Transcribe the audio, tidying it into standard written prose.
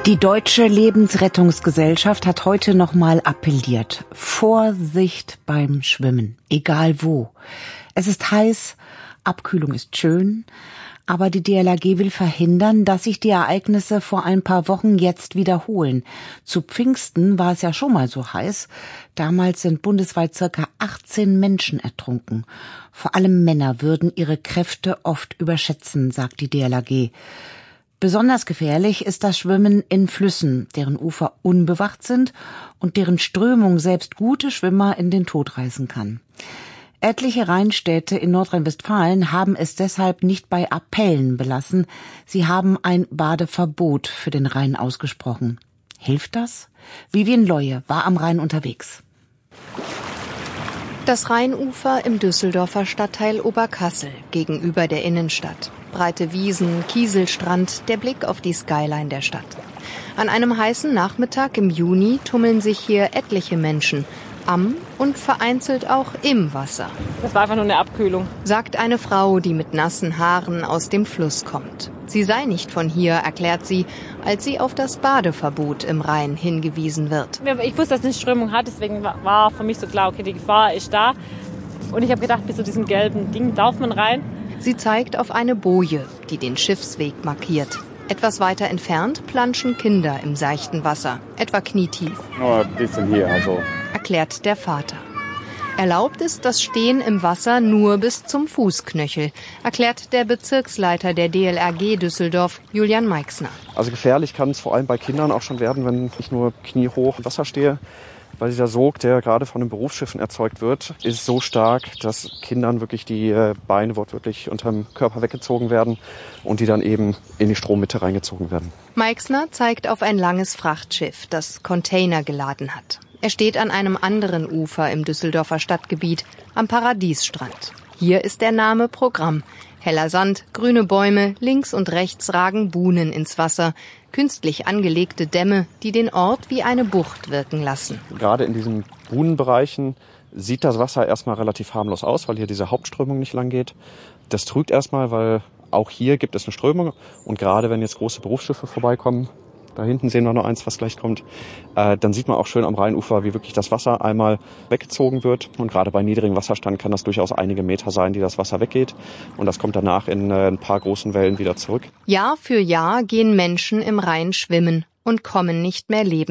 Die Deutsche Lebensrettungsgesellschaft hat heute nochmal appelliert. Vorsicht beim Schwimmen, egal wo. Es ist heiß, Abkühlung ist schön, aber die DLRG will verhindern, dass sich die Ereignisse vor ein paar Wochen jetzt wiederholen. Zu Pfingsten war es ja schon mal so heiß. Damals sind bundesweit ca. 18 Menschen ertrunken. Vor allem Männer würden ihre Kräfte oft überschätzen, sagt die DLRG. Besonders gefährlich ist das Schwimmen in Flüssen, deren Ufer unbewacht sind und deren Strömung selbst gute Schwimmer in den Tod reißen kann. Etliche Rheinstädte in Nordrhein-Westfalen haben es deshalb nicht bei Appellen belassen. Sie haben ein Badeverbot für den Rhein ausgesprochen. Hilft das? Vivien Leue war am Rhein unterwegs. Das Rheinufer im Düsseldorfer Stadtteil Oberkassel gegenüber der Innenstadt. Breite Wiesen, Kieselstrand, der Blick auf die Skyline der Stadt. An einem heißen Nachmittag im Juni tummeln sich hier etliche Menschen am und vereinzelt auch im Wasser. Das war einfach nur eine Abkühlung, sagt eine Frau, die mit nassen Haaren aus dem Fluss kommt. Sie sei nicht von hier, erklärt sie, als sie auf das Badeverbot im Rhein hingewiesen wird. Ich wusste, dass es eine Strömung hat, deswegen war für mich so klar, okay, die Gefahr ist da. Und ich habe gedacht, bis zu diesem gelben Ding darf man rein. Sie zeigt auf eine Boje, die den Schiffsweg markiert. Etwas weiter entfernt planschen Kinder im seichten Wasser, etwa knietief. Nur ein bisschen hier, also. Erklärt der Vater. Erlaubt ist das Stehen im Wasser nur bis zum Fußknöchel, erklärt der Bezirksleiter der DLRG Düsseldorf, Julian Meixner. Also gefährlich kann es vor allem bei Kindern auch schon werden, wenn ich nur kniehoch im Wasser stehe. Weil dieser Sog, der gerade von den Berufsschiffen erzeugt wird, ist so stark, dass Kindern wirklich die Beine wortwörtlich unterm Körper weggezogen werden und die dann eben in die Strommitte reingezogen werden. Meixner zeigt auf ein langes Frachtschiff, das Container geladen hat. Er steht an einem anderen Ufer im Düsseldorfer Stadtgebiet, am Paradiesstrand. Hier ist der Name Programm. Heller Sand, grüne Bäume, links und rechts ragen Buhnen ins Wasser. Künstlich angelegte Dämme, die den Ort wie eine Bucht wirken lassen. Gerade in diesen Buhnenbereichen sieht das Wasser erstmal relativ harmlos aus, weil hier diese Hauptströmung nicht lang geht. Das trügt erstmal, weil auch hier gibt es eine Strömung. Und gerade wenn jetzt große Berufsschiffe vorbeikommen, da hinten sehen wir noch eins, was gleich kommt, dann sieht man auch schön am Rheinufer, wie wirklich das Wasser einmal weggezogen wird. Und gerade bei niedrigem Wasserstand kann das durchaus einige Meter sein, die das Wasser weggeht. Und das kommt danach in ein paar großen Wellen wieder zurück. Jahr für Jahr gehen Menschen im Rhein schwimmen und kommen nicht mehr lebend